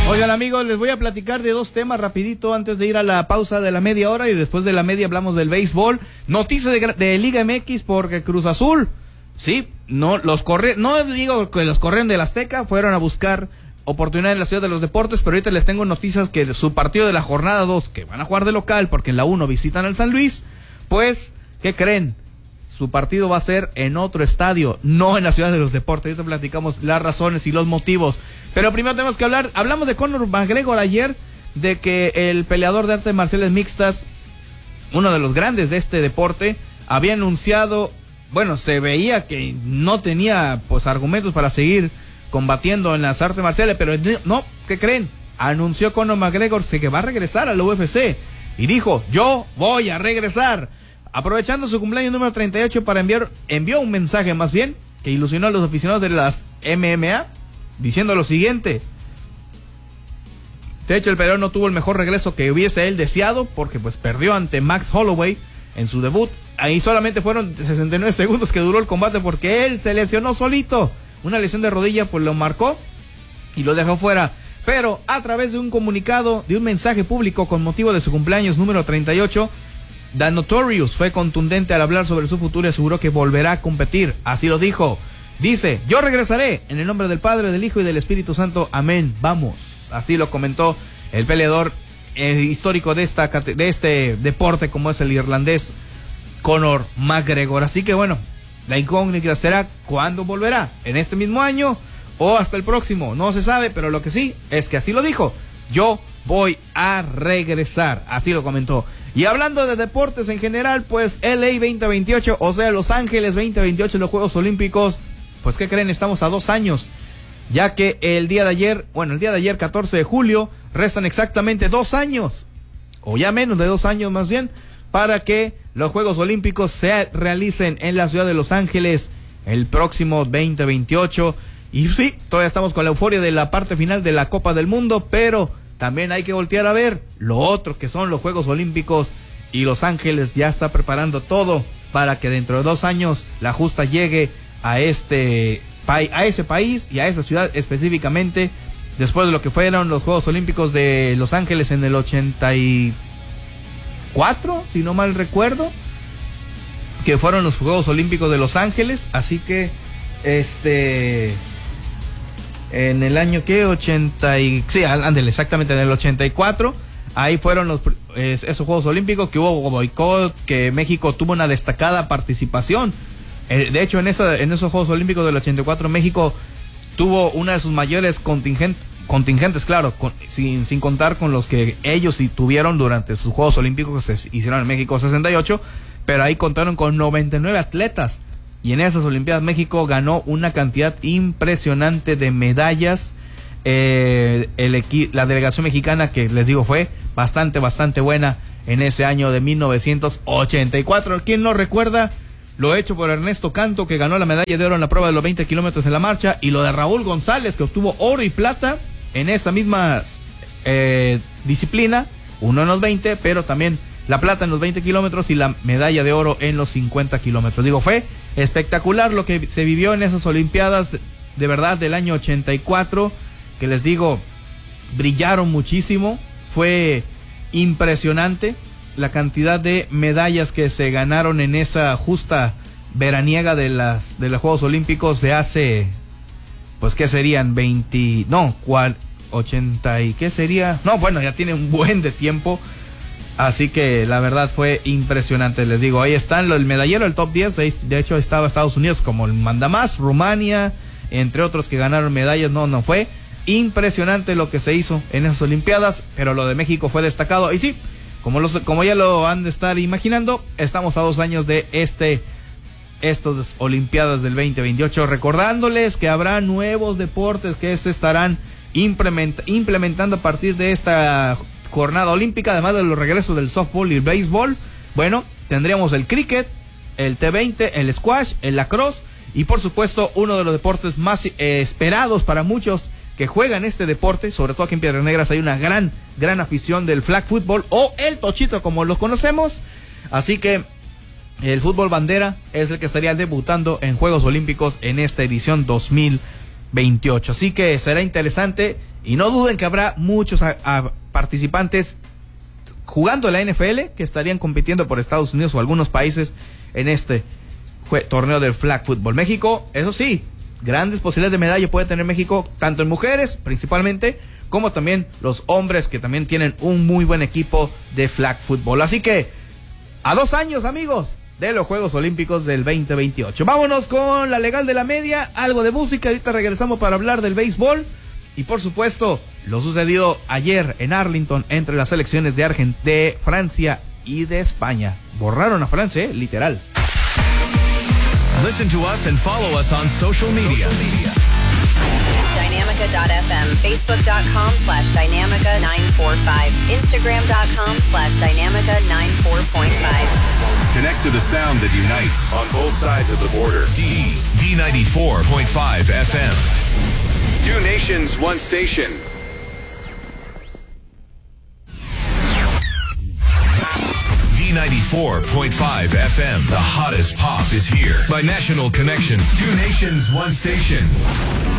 Oigan amigos, les voy a platicar de dos temas rapidito antes de ir a la pausa de la media hora y después de la media hablamos del béisbol. Noticias de Liga MX porque Cruz Azul, sí, no digo que los corrieron del Azteca, fueron a buscar oportunidad en la Ciudad de los Deportes, pero ahorita les tengo noticias que su partido de la jornada 2, que van a jugar de local porque en la 1 visitan al San Luis, pues, ¿qué creen? Su partido va a ser en otro estadio, no en la Ciudad de los Deportes. Ahorita platicamos las razones y los motivos. Pero primero tenemos que hablamos de Conor McGregor ayer, de que el peleador de artes marciales mixtas, uno de los grandes de este deporte, había anunciado, bueno, se veía que no tenía pues argumentos para seguir combatiendo en las artes marciales, pero no, ¿qué creen? Anunció Conor McGregor que va a regresar a la UFC y dijo, yo voy a regresar. Aprovechando su cumpleaños número 38 envió un mensaje más bien que ilusionó a los aficionados de las MMA diciendo lo siguiente: de hecho el peleador no tuvo el mejor regreso que hubiese él deseado porque pues perdió ante Max Holloway en su debut. Ahí solamente fueron 69 segundos que duró el combate porque él se lesionó solito, una lesión de rodilla pues lo marcó y lo dejó fuera. Pero a través de un comunicado, de un mensaje público con motivo de su cumpleaños número 38, The Notorious fue contundente al hablar sobre su futuro y aseguró que volverá a competir. Así lo dijo. Dice, yo regresaré en el nombre del Padre, del Hijo y del Espíritu Santo. Amén. Vamos. Así lo comentó el peleador histórico de este deporte como es el irlandés Conor McGregor. Así que bueno, la incógnita será cuándo volverá. ¿En este mismo año o hasta el próximo? No se sabe, pero lo que sí es que así lo dijo. Yo voy a regresar. Así lo comentó. Y hablando de deportes en general, pues LA 2028, o sea, Los Ángeles 2028, los Juegos Olímpicos, pues ¿qué creen? Estamos a 2 años, ya que el día de ayer, 14 de julio, restan exactamente 2 años, o ya menos de 2 años más bien, para que los Juegos Olímpicos se realicen en la ciudad de Los Ángeles el próximo 2028. Y sí, todavía estamos con la euforia de la parte final de la Copa del Mundo, pero también hay que voltear a ver lo otro que son los Juegos Olímpicos, y Los Ángeles ya está preparando todo para que dentro de 2 años la justa llegue a ese país y a esa ciudad específicamente, después de lo que fueron los Juegos Olímpicos de Los Ángeles en el 84, si no mal recuerdo, que fueron los Juegos Olímpicos de Los Ángeles. Así que en el año exactamente en el 84, ahí fueron esos Juegos Olímpicos, que hubo boicot, que México tuvo una destacada participación. De hecho, en esos Juegos Olímpicos del 84, México tuvo una de sus mayores contingentes, claro, sin contar con los que ellos sí tuvieron durante sus Juegos Olímpicos que se hicieron en México 68, pero ahí contaron con 99 atletas. Y en esas Olimpiadas México ganó una cantidad impresionante de medallas. La delegación mexicana, que les digo fue bastante buena en ese año de 1984. ¿Quién no recuerda lo hecho por Ernesto Canto, que ganó la medalla de oro en la prueba de los 20 kilómetros en la marcha? Y lo de Raúl González, que obtuvo oro y plata en esa misma disciplina, uno en los 20, pero también la plata en los 20 kilómetros y la medalla de oro en los 50 kilómetros. Digo, fue espectacular lo que se vivió en esas Olimpiadas, de verdad, del año 84, que les digo, brillaron muchísimo. Fue impresionante la cantidad de medallas que se ganaron en esa justa veraniega de los Juegos Olímpicos de hace, pues, ¿qué serían? 80 y ¿qué sería? No, bueno, ya tiene un buen de tiempo. Así que la verdad fue impresionante, les digo. Ahí están el medallero, el top 10. De hecho estaba Estados Unidos como el mandamás, Rumania, entre otros que ganaron medallas. No fue impresionante lo que se hizo en esas Olimpiadas, pero lo de México fue destacado. Y sí, como ya lo han de estar imaginando, estamos a 2 años de estos Olimpiadas del 2028, recordándoles que habrá nuevos deportes que se estarán implementando a partir de esta jornada olímpica, además de los regresos del softball y el béisbol. Bueno, tendríamos el cricket, el T20, el squash, el lacrosse y por supuesto uno de los deportes más esperados para muchos que juegan este deporte, sobre todo aquí en Piedras Negras hay una gran afición del flag football o el tochito como los conocemos. Así que el fútbol bandera es el que estaría debutando en Juegos Olímpicos en esta edición 2028. Así que será interesante Y no duden que habrá muchos participantes jugando en la NFL que estarían compitiendo por Estados Unidos o algunos países en este torneo del flag football. México, eso sí, grandes posibilidades de medalla puede tener México, tanto en mujeres principalmente, como también los hombres, que también tienen un muy buen equipo de flag football. Así que, a 2 años, amigos, de los Juegos Olímpicos del 2028. Vámonos con la legal de la media, algo de música, ahorita regresamos para hablar del béisbol y por supuesto lo sucedido ayer en Arlington entre las selecciones de Francia y de España. Borraron a Francia, literal. Listen to us and follow us on social media. Dynamica.fm, Facebook.com/Dynamica945, Instagram.com/Dynamica94.5. Connect to the sound that unites on both sides of the border. D94.5 FM. 2 nations, 1 station. D94.5 FM. The hottest pop is here. By National Connection. 2 nations, 1 station.